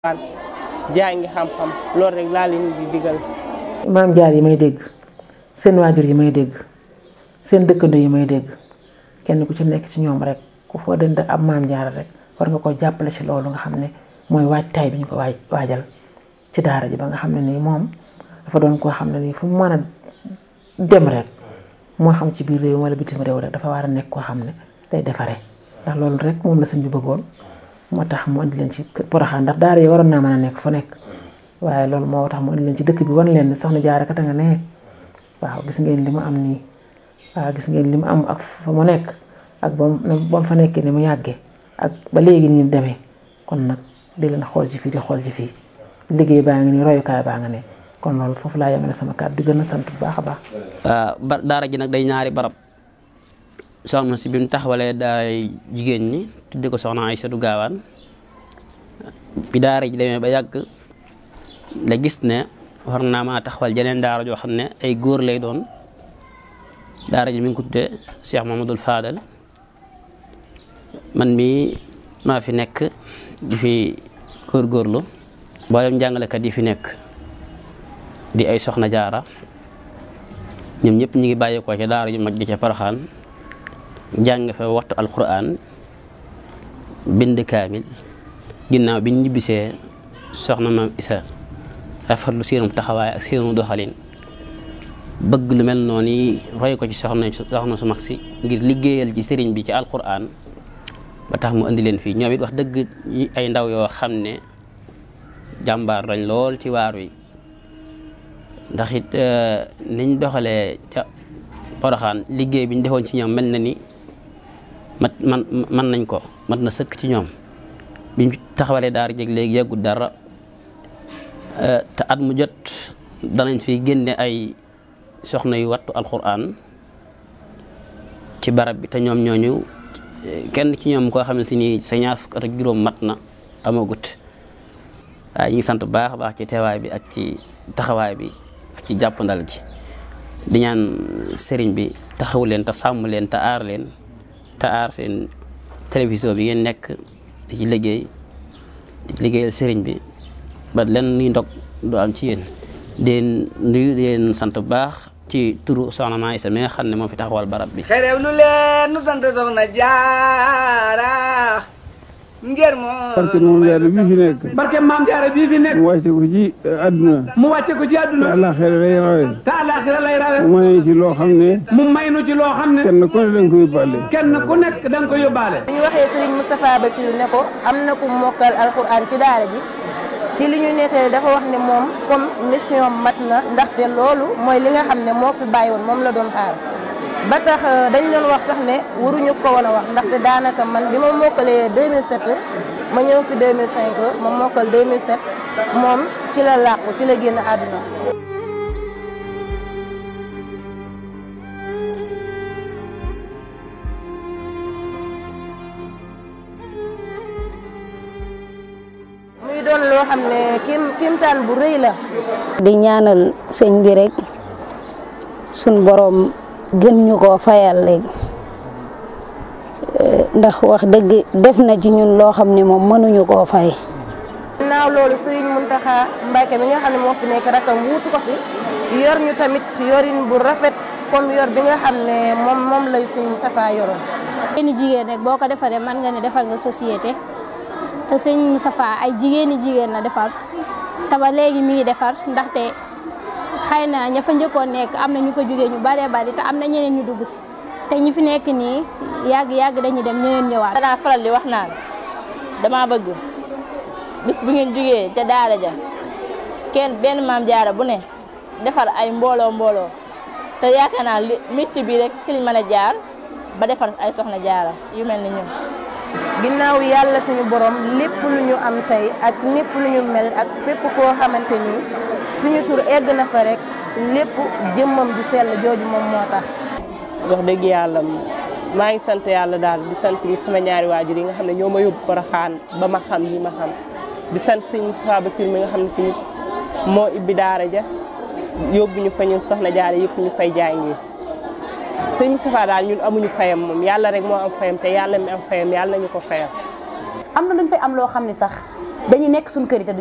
jàngi xam-xam loolu rek laa leen di digal. maam jaar yi may dégg seen waajur yi may dégg seen dëkkandoo yi may dégg kenn ku ci nekk ci ñoom rek ku foo dënd ab maam jaar rek war nga ko jàppale ci loolu nga xam ne mooy waajtaay bi ñu ko waajal ci daara ji ba nga xam ne nii moom dafa doon koo xam ne nii fu mu mën a dem rek moo xam ci biir réew wala bitim réew rek dafa war a nekk koo xam ne day defaree ndax loolu rek moom la sëñ bi bëggoon moo tax mu indi leen ci Porokhane ndax daara yi waroon naa mën a nekk fu nekk waaye loolu moo tax mu indi leen ci dëkk bi wan leen ne soxna Jaara kat a nga ne waaw gis ngeen li mu am nii waaw gis ngeen li mu am ak fa mu nekk ak ba mu fa nekkee ni mu yàggee ak ba léegi ni mu demee kon nag di leen xool ci fii di xool ci fii liggéey baa ngi nii royukaay baa nga ne kon loolu foofu laa yemale sama kàddu di gën a sant bu baax a baax. daara ji nag day ñaari barab soxna si bi mu taxawalee daay jigéen ñi tudde ko soxna Aysatu Gaawaan bi daara ji demee ba yàgg la gis ne war naa maa taxawal jeneen daara joo xam ne ay góor lay doon daara ji mi ngi ko tuddee Cheikh Mamadou Fadal man mii maa fi nekk di fi góorgóorlu mboolem jàngalekat yi fi nekk di ay soxna jaara ñoom ñëpp ñu ngi bàyyeekoo ca daara ju mag ji ca Porokhane jàng fa waxtu alquran bind kaamil ginnaaw bi ñu ñibbisee soxna maam Isa rafetlu seenum taxawaay ak seenu doxalin bëgg lu mel noonu yi roy ko ci soxna su mag si ngir liggéeyal ci sëriñ bi ci alquran ba tax mu indi leen fii ñoom it wax dëgg ay ndaw yoo xam ne jàmbaar lañ lool ci waar wi ndax it niñ doxalee ca Porokhane liggéey bi ñu defoon ci ñoom mel na ni man nañ ko mat na sëkk ci ñoom biñ taxawalee daara jeg léegi yàggut dara te at mu jot danañ fi génne ay soxna yu wattu alquran ci barab bi te ñoom ñooñu kenn ci ñoom koo xam ne si nii sa ñaar fukk at ak juróom mat na amagut waaye ñu ngi sant bu baax a baax ci teewaay bi ak ci taxawaay bi ak ci jàppandal gi di ñaan sëriñ bi taxaw leen te sàmm leen te aar leen te aar seen télévision bi ngeen nekk di ci liggéeyal sëriñ bi ba lenn ni ndog du am ci yéen di nuyu di leen sant bu baax ci turu soxna Maam Isa mi nga xam ne moo fi taxawal barab bi. xerew lu leen nu sant soxna Jaara ngir moo. barke Maam Jaara bii fi nekk. barke Maam Jaara bii fi nekk. mu wàcce ko ci àdduna. mu wàcce ko ci àdduna. te àllaaxira lay rawe. te àllaaxira lay rawe. mu may ci loo xam ne. mu may nu ci loo xam ne. kenn ku ne da nga ko yóbbaale. kenn ku nekk da nga ko yóbbaale. bu ñu waxee Serigne Moustapha Bassirou ne ko am na ku mokkal alxuraan ci daara ji ci li ñu nettali dafa wax ne moom comme mission mat na ndaxte loolu mooy li nga xam ne moo fi bàyyi woon moom la doon xaar ba tax dañ doon wax sax ne waruñu ko woon a wax ndaxte daanaka man bi ma mokkalee 2007 ma ñëw fi 2005 ma mokkal 2007 moom ci la làqu ci la génn àdduna. muy doon loo xam ne kimtaan bu rëy la. di ñaanal sëñ bi rek suñ borom gën ñu koo fayal léegi ndax wax dëgg def na ci ñun loo xam ne moom mënuñu koo fay. ginnaaw loolu Serigne Mountakha Mbacké mi nga xam ne moo fi nekk rakam wuutu ko fi yor ñu tamit yorin bu rafet comme yor bi nga xam ne moom lay Serigne Moustapha yoroon. jigéeni jigéen rek boo ko defaree mën nga ne defal nga société te Serigne Moustapha ay jigéeni jigéen la defar te ba léegi mi ngi defar ndaxte xëy na ña fa njëkkoon nekk am na ñu fa jógee ñu baree bari te am na ñeneen ñu dugg si te ñi fi nekk nii yàgg dañuy dem ñeneen ñëwaat. danaa faral di wax naan dama bëgg bis bu ngeen jógee ca daara ja kenn benn maam jaara bu ne defar ay mbooloo te yaakaar naa li métier bi rek ci liñ mën a jaar ba defar ay soxna jaara yu mel ni ñun. ginnaaw yàlla suñu borom lépp lu ñu am tey ak lépp lu ñu mel ak fépp foo xamante ni suñu tur egg na fa rek lépp jëmmam ju sell jooju moom moo tax. wax dëgg yàlla maa ngi sant yàlla daal di sant sama ñaari waajur yi nga xam ne ñoo ma yóbbu Porokhane ba ma xam yi ma xam di sant sëñ Moustapha Bassirou mi nga xam ne tamit moo ibbi daara ja yóbbu ñu fa ñun soxna jaara yëpp ñu fay jàngee sëñ Moustapha daal ñun amuñu fayam moom yàlla rek moo am fayam te yàlla mi am fayam yàlla nañu ko fayam. am na luñ fay am loo xam ne sax dañuy nekk suñu kër yi te